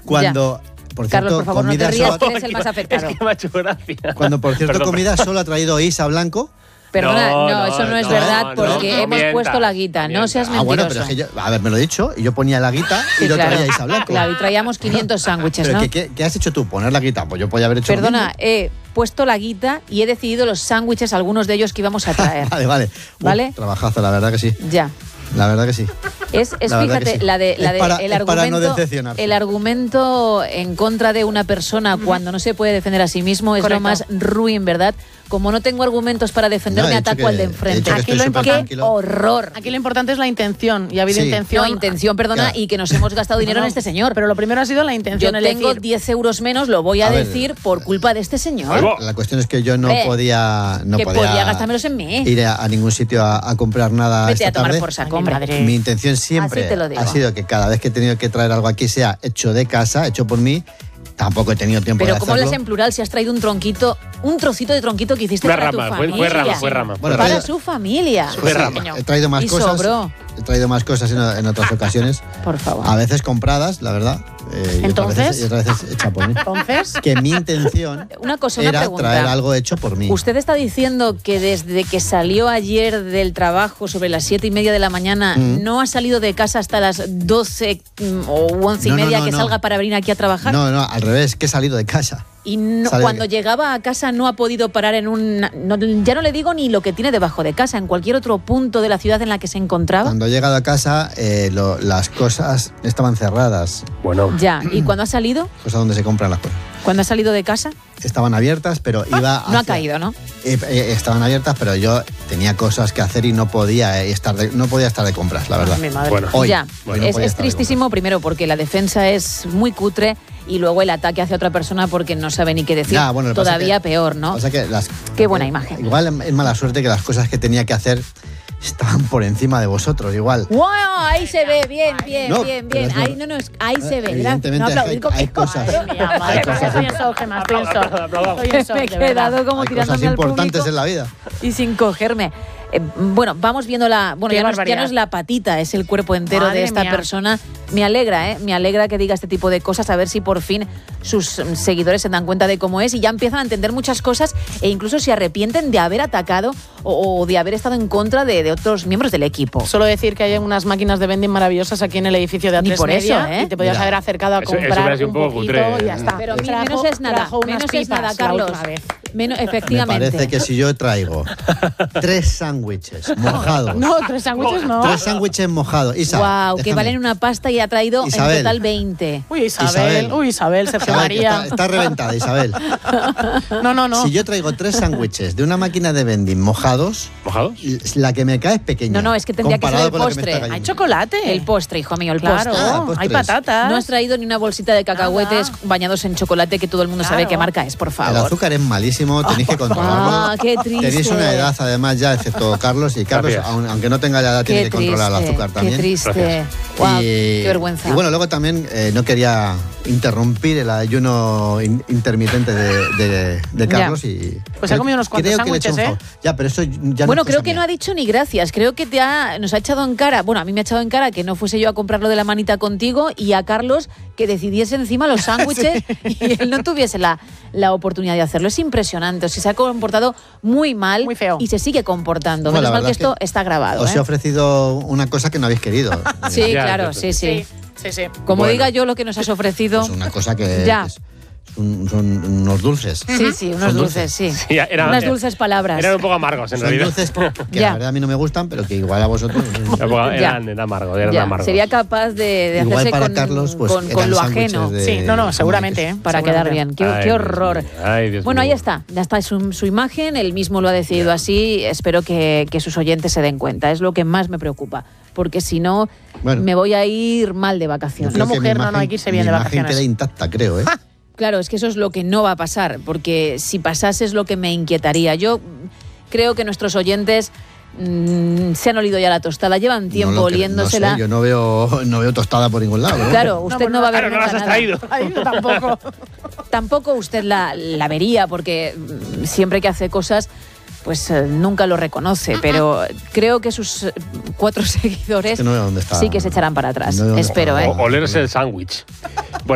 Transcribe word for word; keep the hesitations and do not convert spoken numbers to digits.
Cuando, por Carlos, cierto, por favor, no te comida rías, solo, que eres el más afectado. Es que me ha hecho gracia. cuando, por cierto, Perdón, comida solo ha traído Isa Blanco. Perdona, no, No, no, eso no es no, verdad no, porque no hemos mientas, puesto la guita, no no seas Ah, mentiroso. bueno, pero es que yo, a ver, me lo he dicho, y yo ponía la guita y Sí, lo claro. traía Isa Blanco. Claro, y traíamos quinientos sándwiches, Pero ¿no? ¿qué, qué, qué has hecho tú? ¿Poner la guita? Pues yo podía haber hecho lo Perdona, mismo. he puesto la guita y he decidido los sándwiches, algunos de ellos que íbamos a traer. Vale, vale. Uf, ¿Vale? Trabajazo, la verdad que sí. Ya. La verdad que sí. Es, es La verdad fíjate, que sí. la de, la Es de para- el, es para no argumento, decepcionarse. el argumento en contra de una persona cuando no se puede defender a sí mismo es Correcto. lo más ruin, ¿verdad? Como no tengo argumentos para defenderme, No, he dicho ataco al que- de he enfrente. dicho que Aquí estoy lo súper importante- ¡Qué tranquilo. horror! Aquí lo importante es la intención. Y ha habido Sí. intención. No, intención, perdona, Claro. y que nos hemos gastado dinero No, no, en este señor. Pero lo primero ha sido la Yo intención. el tengo decir, diez euros menos, lo voy a, A ver, decir, por culpa de este señor. Algo. La cuestión es que yo no Eh, podía, no que podía, podía gastármelos en mí. ir a, a ningún sitio a, a comprar nada Vete esta a tomar tarde. por saco, Ay, mi hombre. madre. Mi intención siempre Así te lo digo. ha sido que cada vez que he tenido que traer algo aquí sea hecho de casa, hecho por mí. Tampoco he tenido tiempo Pero de ¿cómo hacerlo. hablas en plural si has traído un tronquito, un trocito de tronquito que hiciste Una para rama, tu fue, familia? fue rama, fue rama. Bueno, para pero- su familia. Fue rama. pequeño. He traído más Y cosas. sobró. He traído más cosas en, en otras ocasiones. Por favor. A veces compradas, la verdad. eh, y otras Entonces- veces- y otras veces hecha por mí. Entonces, Que mi intención Una cosa, una era pregunta. traer algo hecho por mí. ¿Usted está diciendo que desde que salió ayer del trabajo sobre las siete y media de la mañana Mm. no ha salido de casa hasta las doce mm, o once y No, no, media no, que no. salga para venir aquí a trabajar? No, no, al revés, que he salido de casa. Y no- Sale de cuando que- llegaba a casa no ha podido parar en un... no- ya no le digo ni lo que tiene debajo de casa, en cualquier otro punto de la ciudad en la que se encontraba. Cuando he llegado a casa, eh, lo- las cosas estaban cerradas. Bueno, Ya, ¿y cuando ha salido? Pues a donde se compran las cosas. ¿Cuando ha salido de casa? Estaban abiertas, pero iba No ha hacia- caído, ¿no? Eh, eh, estaban abiertas, pero yo tenía cosas que hacer y no podía eh, estar de, no podía estar de compras, la verdad. mi madre. bueno. Hoy, ya, hoy no es, podía es estar de tristísimo primero porque la defensa es muy cutre y luego el ataque hacia otra persona porque no sabe ni qué decir. Ya, bueno, lo que pasa Todavía que- peor, ¿no? O sea que las, Qué buena imagen. Igual es mala suerte que las cosas que tenía que hacer estaban por encima de vosotros, igual. ¡Wow! Ahí se ve, bien, bien, No, bien, pero bien. es no- Ahí, no, no, es- ahí se ve. Evidentemente No es que aplaudir hay- con hay qué cosas- cojones. Madre mía, madre Hay mía, cosas- estoy en shock, Gemma, estoy en shock. Aplauda, aplauda. Estoy en shock, Me he de verdad. quedado como Hay tirándome cosas al importantes público en la vida. y sin cogerme. Eh, bueno, vamos viendo la... Bueno, Qué ya no, es, ya barbaridad. no es la patita, es el cuerpo entero Madre de esta mía. persona. Me alegra, ¿eh? Me alegra que diga este tipo de cosas, a ver si por fin sus mm, seguidores se dan cuenta de cómo es y ya empiezan a entender muchas cosas e incluso se arrepienten de haber atacado o, o de haber estado en contra de, de otros miembros del equipo. Solo decir que hay unas máquinas de vending maravillosas aquí en el edificio de A Ni tres por eso, Media ¿eh? y te podías Mira. haber acercado a Eso- eso comprar hubiera sido un un poco poquito cutre, y ya ¿eh? está. Pero mi- Trajo- menos es nada, trajo unas menos es pipas nada, la Carlos. última vez. Menos, Me efectivamente. parece que si yo traigo tres sándwiches mojados, No, tres sándwiches no. tres sándwiches mojados, Isa, Wow, que déjame. valen una pasta y ha traído Isabel. en total veinte. Uy, Isabel, Isabel. uy, Isabel, Sergio Isabel, que María. Está, está reventada, Isabel. No, no, no. Si yo traigo tres sándwiches de una máquina de vending mojados, ¿Mojados? la que me cae es pequeña. No, no, es que tendría que comparado ser el con la que me postre. está Hay cayendo. chocolate. El postre, hijo mío, el Claro, postre. Ah, postres. hay patatas. No has traído ni una bolsita de cacahuetes Nada. bañados en chocolate que todo el mundo sabe Claro. qué marca es, por El favor. azúcar es malísimo, tenéis que controlarlo. Ah, qué triste. Tenéis una edad además ya, excepto Carlos, y Carlos, Gracias. aun- aunque no tenga la edad, tiene Qué que controlar el triste, azúcar también. Qué triste. Gracias. Guau, y, qué vergüenza. Y bueno, luego también eh, no quería interrumpir el ayuno in- intermitente de, de- de Carlos y... Pues ha comido unos cuantos creo que le he hecho un sándwiches, favor. Ya, pero eso ya Bueno, no es creo cosa que mía. no ha dicho ni gracias. Creo que te ha, nos ha echado en cara, bueno, a mí me ha echado en cara que no fuese yo a comprarlo de la manita contigo y a Carlos que decidiese encima los sándwiches y él no tuviese la, la oportunidad de hacerlo. Es impresionante. O sea, se ha comportado muy mal Muy feo. y se sigue comportando. Bueno, la Menos mal que verdad es esto que está grabado. Os he ¿eh? ofrecido una cosa que no habéis querido. Sí, Ya, claro, ya, sí, sí. Sí, sí, sí. Como Bueno. diga yo lo que nos has ofrecido. Pues una cosa que Ya. es- son, son unos dulces. Sí, sí, unos Son dulces, sí. Sí, era- Unas era- dulces palabras. Eran un poco amargos, en Son realidad. dulces que Ya. la verdad a mí no me gustan, pero que igual a vosotros... Era un poco- Eran, eran amargos, eran Ya, amargos. sería capaz de, de Igual hacerse para con, Carlos, pues, con, con eran lo sándwiches ajeno. de- Sí, no, no, seguramente, ¿eh? Para quedar bien. Qué, Ay, qué Dios horror. mío. Ay, Dios Bueno, ahí mío. está. Ya está su, su imagen. Él mismo lo ha decidido así. Espero que, que sus oyentes se den cuenta. Es lo que más me preocupa. Porque si no, Bueno. me voy a ir mal de Yo vacaciones. creo Una que mi mujer, no, no, imagen- hay que irse bien mi de imagen vacaciones. queda intacta, creo, ¿eh? Claro, es que eso es lo que no va a pasar. Porque si pasase es lo que me inquietaría. Yo creo que nuestros oyentes mm, se han olido ya la tostada. Llevan tiempo No lo creo, oliéndosela. No sé, yo no veo, no veo tostada por ningún lado. ¿no? Claro, usted pues no, va a ver Claro, no las nunca has nada. traído. Ay, yo tampoco. Tampoco usted la, la vería porque mm, siempre que hace cosas pues eh, nunca lo reconoce, pero creo que sus eh, cuatro seguidores Que no veo dónde está. sí que se echarán para atrás. No veo dónde Espero, está. ¿eh? O- olerse el sándwich. Bueno.